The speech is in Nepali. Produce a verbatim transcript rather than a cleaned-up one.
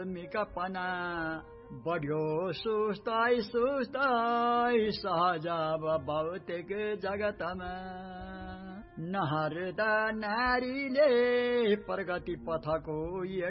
मिकापना बढ्यो सुस्ताई सुस्ताई सहज भौतिक जगतमा नहर्दा नारीले प्रगति पथको